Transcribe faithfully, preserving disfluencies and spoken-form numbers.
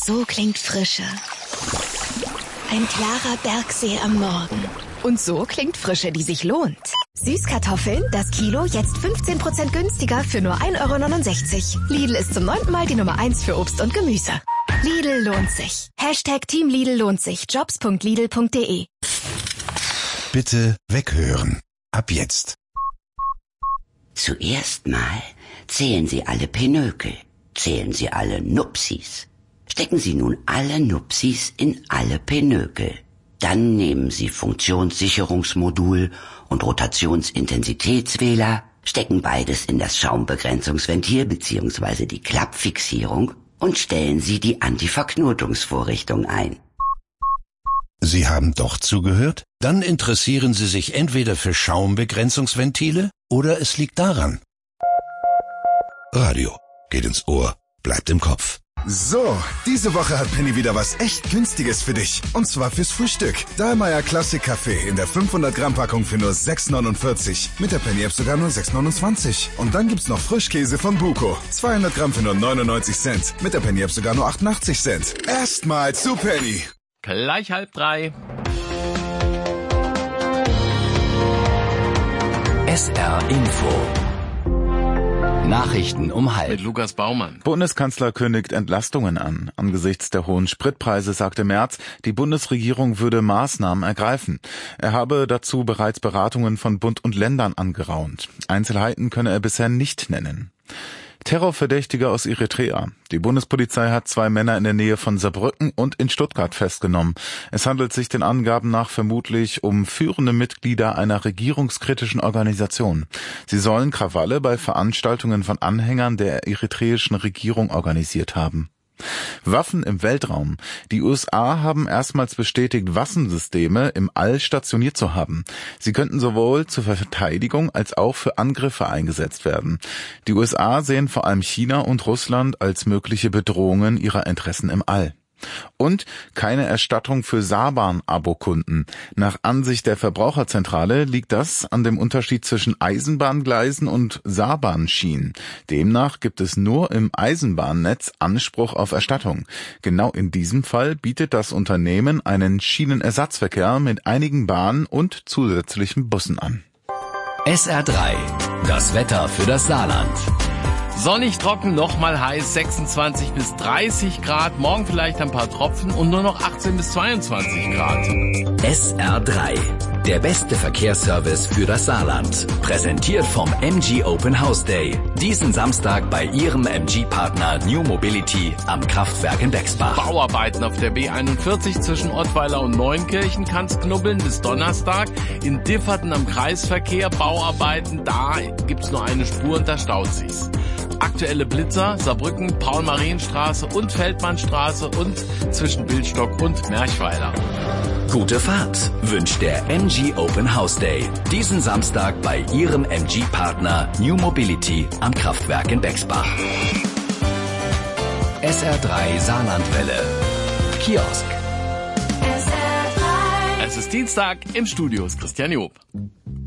So klingt Frische. Ein klarer Bergsee am Morgen. Und so klingt Frische, die sich lohnt. Süßkartoffeln, das Kilo, jetzt fünfzehn Prozent günstiger für nur ein Euro neunundsechzig. Lidl ist zum neunten Mal die Nummer eins für Obst und Gemüse. Lidl lohnt sich. Hashtag Team Lidl lohnt sich. jobs punkt lidl punkt de. Bitte weghören. Ab jetzt. Zuerst mal zählen Sie alle Pinökel. Zählen Sie alle Nupsis. Stecken Sie nun alle Nupsis in alle Pinökel. Dann nehmen Sie Funktionssicherungsmodul und Rotationsintensitätswähler, stecken beides in das Schaumbegrenzungsventil bzw. die Klappfixierung und stellen Sie die Antiverknotungsvorrichtung ein. Sie haben doch zugehört? Dann interessieren Sie sich entweder für Schaumbegrenzungsventile oder es liegt daran. Radio geht ins Ohr, bleibt im Kopf. So, diese Woche hat Penny wieder was echt Günstiges für dich. Und zwar fürs Frühstück. Dahlmeier Classic Kaffee in der fünfhundert Gramm Packung für nur sechs neunundvierzig. Mit der Penny App sogar nur sechs neunundzwanzig. Und dann gibt's noch Frischkäse von Buko. zweihundert Gramm für nur neunundneunzig Cent. Mit der Penny App sogar nur achtundachtzig Cent. Erstmal zu Penny. Gleich halb drei. S R Info. Nachrichten um halb. Mit Lukas Baumann. Bundeskanzler kündigt Entlastungen an. Angesichts der hohen Spritpreise sagte Merz, die Bundesregierung würde Maßnahmen ergreifen. Er habe dazu bereits Beratungen von Bund und Ländern angeraunt. Einzelheiten könne er bisher nicht nennen. Terrorverdächtige aus Eritrea. Die Bundespolizei hat zwei Männer in der Nähe von Saarbrücken und in Stuttgart festgenommen. Es handelt sich den Angaben nach vermutlich um führende Mitglieder einer regierungskritischen Organisation. Sie sollen Krawalle bei Veranstaltungen von Anhängern der eritreischen Regierung organisiert haben. Waffen im Weltraum. Die U S A haben erstmals bestätigt, Waffensysteme im All stationiert zu haben. Sie könnten sowohl zur Verteidigung als auch für Angriffe eingesetzt werden. Die U S A sehen vor allem China und Russland als mögliche Bedrohungen ihrer Interessen im All. Und keine Erstattung für Saarbahn-Abokunden. Nach Ansicht der Verbraucherzentrale liegt das an dem Unterschied zwischen Eisenbahngleisen und Saarbahnschienen. Demnach gibt es nur im Eisenbahnnetz Anspruch auf Erstattung. Genau in diesem Fall bietet das Unternehmen einen Schienenersatzverkehr mit einigen Bahnen und zusätzlichen Bussen an. S R drei. Das Wetter für das Saarland. Sonnig, trocken, nochmal heiß, sechsundzwanzig bis dreißig Grad. Morgen vielleicht ein paar Tropfen und nur noch achtzehn bis zweiundzwanzig Grad. S R drei. Der beste Verkehrsservice für das Saarland. Präsentiert vom M G Open House Day. Diesen Samstag bei Ihrem M G-Partner New Mobility am Kraftwerk in Bexbach. Bauarbeiten auf der B einundvierzig zwischen Ottweiler und Neunkirchen kann's knubbeln bis Donnerstag. In Differten am Kreisverkehr Bauarbeiten, da gibt's nur eine Spur und da staut sich's. Aktuelle Blitzer, Saarbrücken, Paul-Marien-Straße und Feldmannstraße und zwischen Bildstock und Merchweiler. Gute Fahrt wünscht der M G Open House Day. Diesen Samstag bei Ihrem M G-Partner New Mobility am Kraftwerk in Bexbach. S R drei Saarlandwelle. Kiosk. Es ist Dienstag, im Studio ist Christian Job.